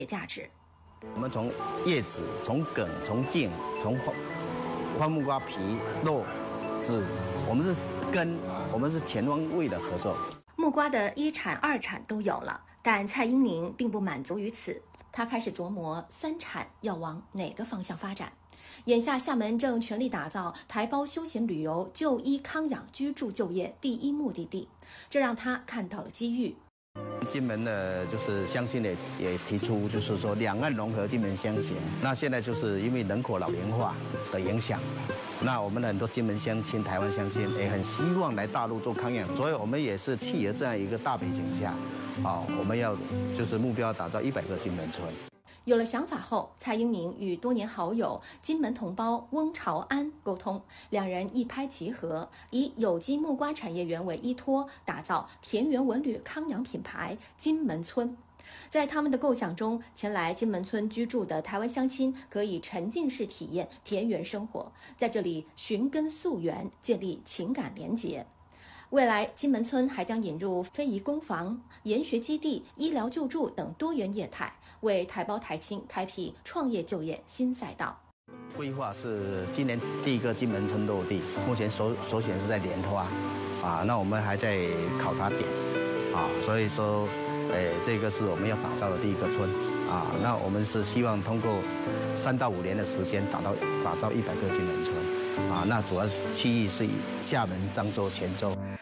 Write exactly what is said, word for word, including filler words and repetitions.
价值。 我们从叶子、从梗、从茎、从花花木瓜皮、肉、籽，我们是根，我们是全方位的合作。 木瓜的一产、二产都有了，但蔡英宁并不满足于此，他开始琢磨三产要往哪个方向发展。眼下厦门正全力打造台胞休闲旅游、就医康养、居住就业第一目的地，这让他看到了机遇。 金门的就是乡亲也也提出，就是说两岸融合，金门乡情。那现在就是因为人口老龄化的影响，那我们很多金门乡亲、台湾乡亲也很希望来大陆做康养，所以我们也是契合这样一个大背景下，啊，我们要就是目标打造一百个金门村。 有了想法后，蔡英宁与多年好友金门同胞翁朝安沟通，两人一拍即合，以有机木瓜产业园为依托，打造田园文旅康养品牌金门村。在他们的构想中，前来金门村居住的台湾乡亲可以沉浸式体验田园生活，在这里寻根溯源，建立情感连结。未来，金门村还将引入非遗工坊、研学基地、医疗救助等多元业态，为台胞台青开辟创业就业新赛道。 规划是今年第一个金门村落地，目前首首选是在莲花，啊，那我们还在考察点，啊，所以说，诶，这个是我们要打造的第一个村，啊，那我们是希望通过三到五年的时间，打到打造一百个金门村。啊，那主要区域是以厦门、漳州、泉州。